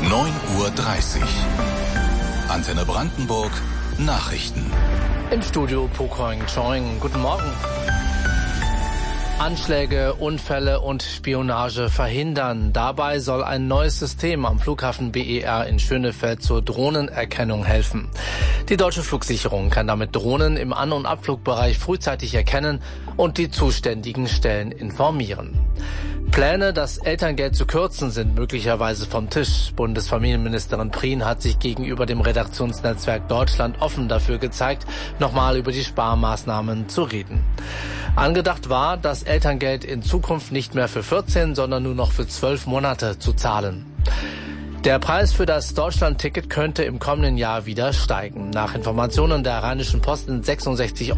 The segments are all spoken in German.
9:30 Uhr. Antenne Brandenburg Nachrichten. Im Studio Pokoing Choing. Guten Morgen. Anschläge, Unfälle und Spionage verhindern. Dabei soll ein neues System am Flughafen BER in Schönefeld zur Drohnenerkennung helfen. Die deutsche Flugsicherung kann damit Drohnen im An- und Abflugbereich frühzeitig erkennen und die zuständigen Stellen informieren. Pläne, das Elterngeld zu kürzen, sind möglicherweise vom Tisch. Bundesfamilienministerin Prien hat sich gegenüber dem Redaktionsnetzwerk Deutschland offen dafür gezeigt, nochmal über die Sparmaßnahmen zu reden. Angedacht war, das Elterngeld in Zukunft nicht mehr für 14, sondern nur noch für 12 Monate zu zahlen. Der Preis für das Deutschland-Ticket könnte im kommenden Jahr wieder steigen. Nach Informationen der Rheinischen Post sind 66,90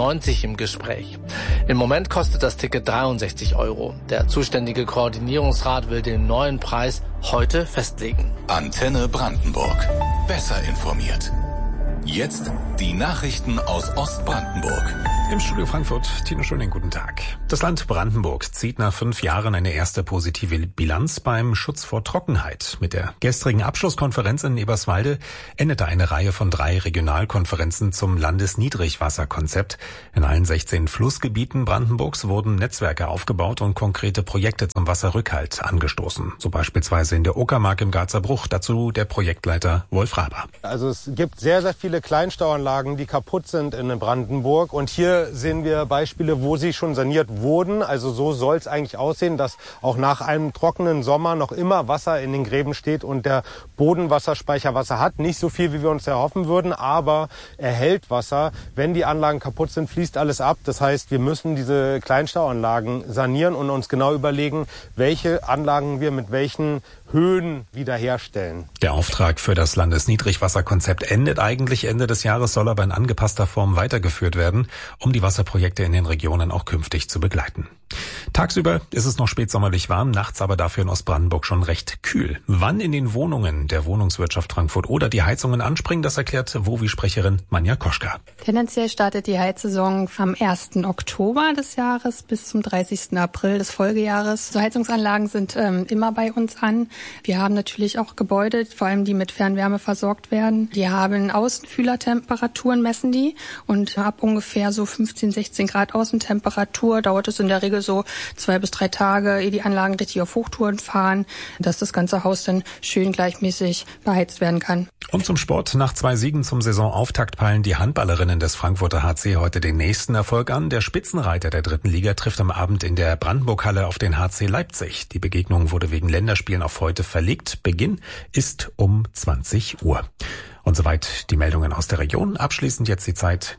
€ im Gespräch. Im Moment kostet das Ticket 63 €. Der zuständige Koordinierungsrat will den neuen Preis heute festlegen. Antenne Brandenburg. Besser informiert. Jetzt die Nachrichten aus Ostbrandenburg. Im Studio Frankfurt, Tino Schöning, guten Tag. Das Land Brandenburg zieht nach 5 Jahren eine erste positive Bilanz beim Schutz vor Trockenheit. Mit der gestrigen Abschlusskonferenz in Eberswalde endete eine Reihe von 3 Regionalkonferenzen zum Landesniedrigwasserkonzept. In allen 16 Flussgebieten Brandenburgs wurden Netzwerke aufgebaut und konkrete Projekte zum Wasserrückhalt angestoßen. So beispielsweise in der Uckermark im Garzer Bruch. Dazu der Projektleiter Wolf Raber. Also es gibt sehr, sehr viele Kleinstauanlagen, die kaputt sind in Brandenburg. Und hier sehen wir Beispiele, wo sie schon saniert wurden. Also so soll es eigentlich aussehen, dass auch nach einem trockenen Sommer noch immer Wasser in den Gräben steht und der Bodenwasserspeicher Wasser hat. Nicht so viel, wie wir uns erhoffen würden, aber er hält Wasser. Wenn die Anlagen kaputt sind, fließt alles ab. Das heißt, wir müssen diese Kleinstauanlagen sanieren und uns genau überlegen, welche Anlagen wir mit welchen Höhen wiederherstellen. Der Auftrag für das Landesniedrigwasserkonzept endet eigentlich Ende des Jahres, soll aber in angepasster Form weitergeführt werden, um die Wasserprojekte in den Regionen auch künftig zu begleiten. Tagsüber ist es noch spätsommerlich warm, nachts aber dafür in Ostbrandenburg schon recht kühl. Wann in den Wohnungen der Wohnungswirtschaft Frankfurt oder die Heizungen anspringen, das erklärt WOWI-Sprecherin Manja Koschka. Tendenziell startet die Heizsaison am 1. Oktober des Jahres bis zum 30. April des Folgejahres. So Heizungsanlagen sind immer bei uns an. Wir haben natürlich auch Gebäude, vor allem die mit Fernwärme versorgt werden. Die haben Außenfühlertemperaturen, messen die. Und ab ungefähr so 15, 16 Grad Außentemperatur dauert es in der Regel so 2 bis 3 Tage, ehe die Anlagen richtig auf Hochtouren fahren, dass das ganze Haus dann schön gleichmäßig beheizt werden kann. Und zum Sport. Nach 2 Siegen zum Saisonauftakt peilen die Handballerinnen des Frankfurter HC heute den nächsten Erfolg an. Der Spitzenreiter der 3. Liga trifft am Abend in der Brandenburg-Halle auf den HC Leipzig. Die Begegnung wurde wegen Länderspielen auf heute verlegt. Beginn ist um 20 Uhr. Und soweit die Meldungen aus der Region. Abschließend jetzt die Zeit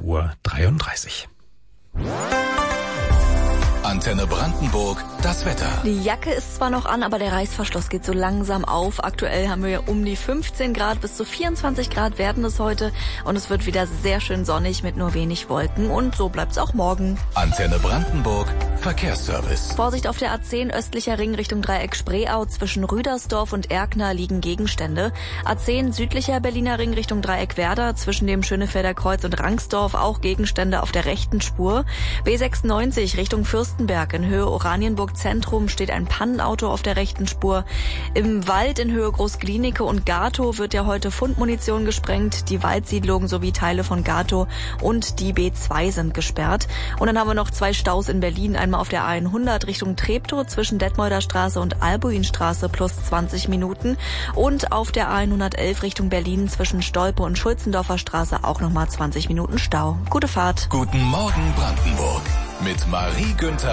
9:33 Uhr. Antenne Brandenburg, das Wetter. Die Jacke ist zwar noch an, aber der Reißverschluss geht so langsam auf. Aktuell haben wir um die 15 Grad, bis zu 24 Grad werden es heute. Und es wird wieder sehr schön sonnig mit nur wenig Wolken. Und so bleibt es auch morgen. Antenne Brandenburg, Verkehrsservice. Vorsicht auf der A10 östlicher Ring Richtung Dreieck Spreeau. Zwischen Rüdersdorf und Erkner liegen Gegenstände. A10 südlicher Berliner Ring Richtung Dreieck Werder. Zwischen dem Schönefelder Kreuz und Rangsdorf auch Gegenstände auf der rechten Spur. B96 Richtung Fürstenberg in Höhe Oranienburg Zentrum steht ein Pannenauto auf der rechten Spur. Im Wald in Höhe Großglienicke und Gatow wird ja heute Fundmunition gesprengt. Die Waldsiedlung sowie Teile von Gatow und die B2 sind gesperrt. Und dann haben wir noch 2 Staus in Berlin. Einmal auf der A100 Richtung Treptow zwischen Detmolder Straße und Albuinstraße plus 20 Minuten. Und auf der A111 Richtung Berlin zwischen Stolpe und Schulzendorfer Straße auch nochmal 20 Minuten Stau. Gute Fahrt. Guten Morgen Brandenburg mit Marie Günther.